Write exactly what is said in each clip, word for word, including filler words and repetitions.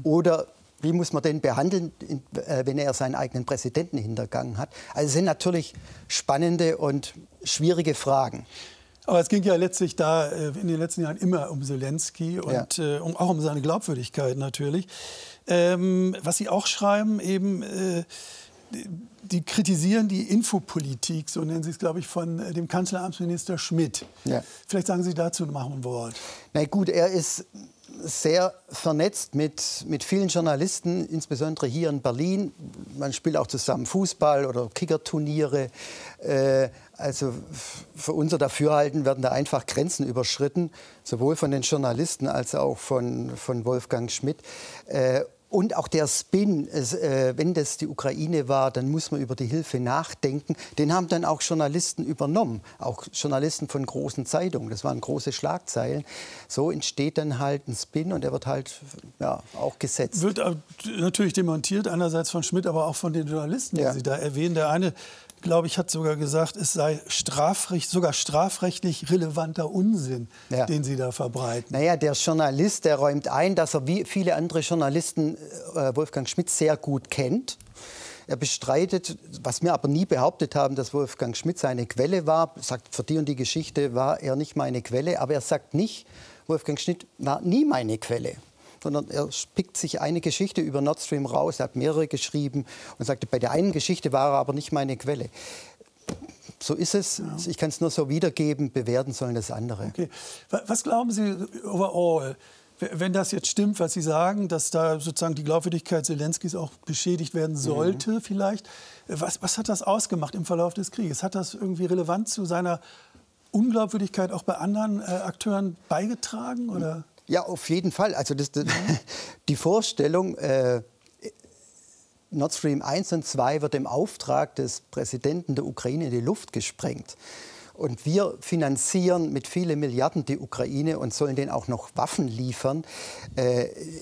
Oder wie muss man den behandeln, wenn er seinen eigenen Präsidenten hintergangen hat? Also es sind natürlich spannende und schwierige Fragen. Aber es ging ja letztlich da in den letzten Jahren immer um Zelensky und ja. äh, um, auch um seine Glaubwürdigkeit natürlich. Ähm, was Sie auch schreiben, eben, äh, die, die kritisieren die Infopolitik, so nennen Sie es, glaube ich, von äh, dem Kanzleramtsminister Schmidt. Ja. Vielleicht sagen Sie dazu noch ein Wort. Na gut, er ist sehr vernetzt mit, mit vielen Journalisten, insbesondere hier in Berlin. Man spielt auch zusammen Fußball oder Kickerturniere. Äh, also für unser Dafürhalten werden da einfach Grenzen überschritten, sowohl von den Journalisten als auch von, von Wolfgang Schmidt. Äh, Und auch der Spin, es, äh, wenn das die Ukraine war, dann muss man über die Hilfe nachdenken. Den haben dann auch Journalisten übernommen, auch Journalisten von großen Zeitungen. Das waren große Schlagzeilen. So entsteht dann halt ein Spin und der wird halt ja, auch gesetzt. Wird natürlich demontiert, einerseits von Schmidt, aber auch von den Journalisten, die ja. Sie da erwähnen. Der eine, glaube ich, hat sogar gesagt, es sei strafrecht, sogar strafrechtlich relevanter Unsinn, ja. den Sie da verbreiten. Naja, der Journalist, der räumt ein, dass er wie viele andere Journalisten äh, Wolfgang Schmidt sehr gut kennt. Er bestreitet, was wir aber nie behauptet haben, dass Wolfgang Schmidt seine Quelle war. Er sagt, für die und die Geschichte war er nicht meine Quelle. Aber er sagt nicht, Wolfgang Schmidt war nie meine Quelle. Sondern er pickt sich eine Geschichte über Nord Stream raus, er hat mehrere geschrieben und sagte, bei der einen Geschichte war er aber nicht meine Quelle. So ist es. Ja. Ich kann es nur so wiedergeben, bewerten sollen das andere. Okay. Was glauben Sie overall, wenn das jetzt stimmt, was Sie sagen, dass da sozusagen die Glaubwürdigkeit Zelenskys auch beschädigt werden sollte, mhm. vielleicht? Was, was hat das ausgemacht im Verlauf des Krieges? Hat das irgendwie Relevanz zu seiner Unglaubwürdigkeit auch bei anderen äh, Akteuren beigetragen, oder? Ja, auf jeden Fall. Also das, das, die Vorstellung, äh, Nord Stream eins und zwei wird im Auftrag des Präsidenten der Ukraine in die Luft gesprengt. Und wir finanzieren mit vielen Milliarden die Ukraine und sollen denen auch noch Waffen liefern. Äh,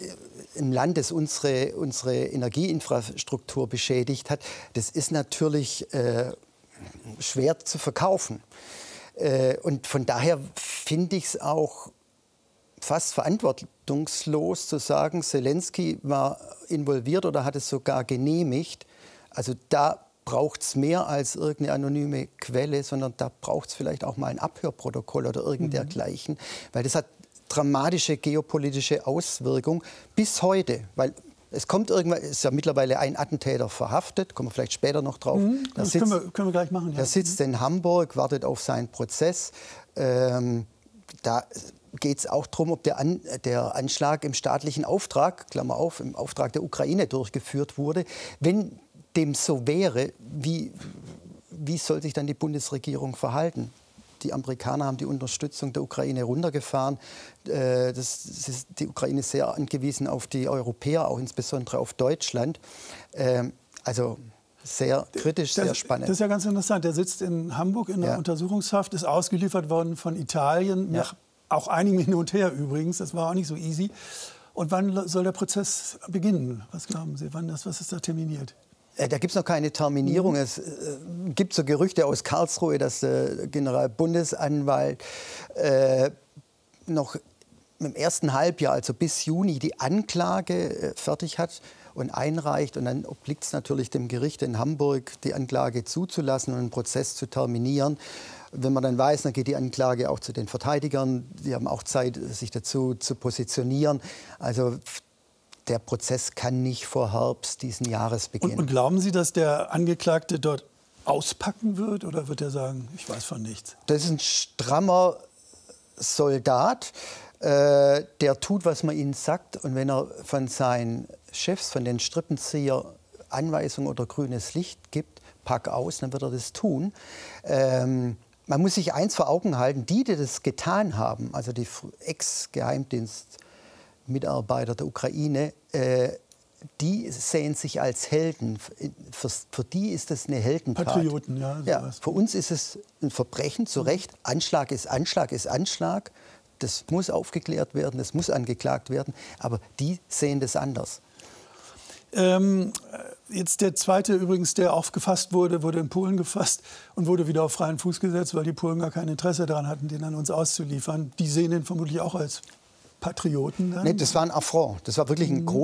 Im Land, das unsere, unsere Energieinfrastruktur beschädigt hat, das ist natürlich äh, schwer zu verkaufen. Äh, und von daher finde ich es auch fast verantwortungslos zu sagen, Zelensky war involviert oder hat es sogar genehmigt. Also da braucht es mehr als irgendeine anonyme Quelle, sondern da braucht es vielleicht auch mal ein Abhörprotokoll oder irgend dergleichen. Mhm. Weil das hat dramatische geopolitische Auswirkungen bis heute. Weil es kommt irgendwann, ist ja mittlerweile ein Attentäter verhaftet, kommen wir vielleicht später noch drauf. Mhm, das sitzt, können, wir, können wir gleich machen. Ja. Der sitzt in Hamburg, wartet auf seinen Prozess. Ähm, da geht es auch darum, ob der, An der Anschlag im staatlichen Auftrag, Klammer auf, im Auftrag der Ukraine durchgeführt wurde. Wenn dem so wäre, wie, wie soll sich dann die Bundesregierung verhalten? Die Amerikaner haben die Unterstützung der Ukraine runtergefahren. Äh, das, das ist, die Ukraine ist sehr angewiesen auf die Europäer, auch insbesondere auf Deutschland. Äh, also sehr kritisch, das, sehr spannend. Das ist ja ganz interessant. Der sitzt in Hamburg in einer ja. Untersuchungshaft, ist ausgeliefert worden von Italien, ja. nach auch einigem hin und her übrigens. Das war auch nicht so easy. Und wann soll der Prozess beginnen? Was glauben Sie? Wann das, was ist da terminiert? Da gibt es noch keine Terminierung. Mhm. Es äh, gibt so Gerüchte aus Karlsruhe, dass der Generalbundesanwalt äh, noch im ersten Halbjahr, also bis Juni, die Anklage äh, fertig hat und einreicht. Und dann obliegt es natürlich dem Gericht in Hamburg, die Anklage zuzulassen und den Prozess zu terminieren. Wenn man dann weiß, dann geht die Anklage auch zu den Verteidigern. Die haben auch Zeit, sich dazu zu positionieren. Also der Prozess kann nicht vor Herbst diesen Jahres beginnen. Und, und glauben Sie, dass der Angeklagte dort auspacken wird? Oder wird er sagen, ich weiß von nichts? Das ist ein strammer Soldat. Äh, der tut, was man ihm sagt. Und wenn er von seinen Chefs, von den Strippenzieher Anweisung oder grünes Licht gibt, pack aus, dann wird er das tun. Ähm, man muss sich eins vor Augen halten, die, die das getan haben, also die Ex-Geheimdienstmitarbeiter der Ukraine, äh, die sehen sich als Helden. Für, für die ist das eine Heldentat. Patrioten, ja. Ja, für uns ist es ein Verbrechen, zu Recht. Anschlag ist Anschlag ist Anschlag. Das muss aufgeklärt werden, das muss angeklagt werden. Aber die sehen das anders. Ähm, jetzt der zweite übrigens, der auch gefasst wurde, wurde in Polen gefasst und wurde wieder auf freien Fuß gesetzt, weil die Polen gar kein Interesse daran hatten, den an uns auszuliefern. Die sehen ihn vermutlich auch als Patrioten. Dann. Nee, das war ein Affront. Das war wirklich ein mhm. großes